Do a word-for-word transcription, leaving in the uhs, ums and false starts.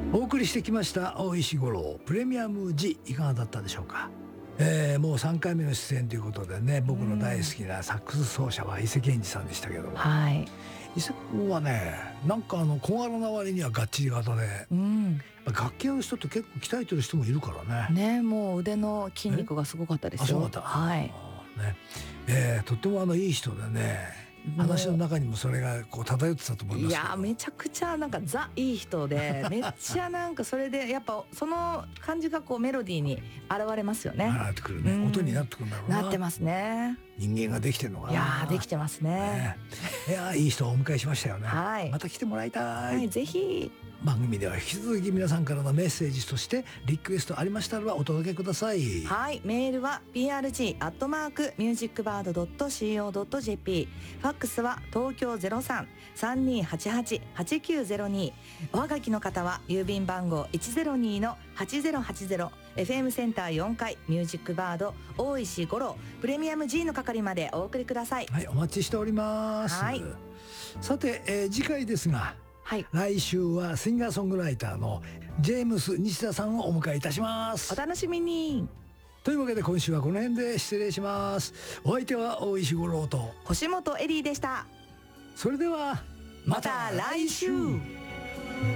お送りしてきました大石五郎プレミアム G、 いかがだったでしょうか。えー、もうさんかいめの出演ということでね、僕の大好きなサックス奏者は伊勢健二さんでしたけども、 はい、 伊勢君はね、なんかあの小柄な割にはがっちり型で、うん、楽器やる人って結構鍛えてる人もいるからね。 ね、もう腕の筋肉がすごかったですよ。 あ、そうだった。はい。ね、えー、とってもあのいい人でね。話の中にもそれがこう漂ってたと思いますけど。 いやめちゃくちゃなんかザいい人でめっちゃなんかそれでやっぱその感じがこうメロディーに現れますよね。 なってくるね、うん、音になってくるんだろうな。 なってますね。 人間ができてるのかな。 いやできてますね。 ね、いやいい人をお迎えしましたよね。 はい、 また来てもらいたい。 はい、ぜひ。 番組では引き続き皆さんからのメッセージとしてリクエストありましたらお届けください。 はい、メールは ピーアールジー アットマーク ミュージックバード ドット シーオー ドット ジェーピー、 ファックスは東京 ゼロさん さんにーはちはち はちきゅうゼロに、おはがきの方は郵便番号 いちゼロにー はちゼロはちゼロ、 エフエム センターよんかいミュージックバード大石五郎プレミアム G の係までお送りください。 はい、お待ちしております。はい、さて、えー、次回ですが、はい、来週はシンガーソングライターのジェームス西田さんをお迎えいたします。 お楽しみに。 というわけで今週はこの辺で失礼します。お相手は大石五郎と星本エリーでした。 それではまた来週。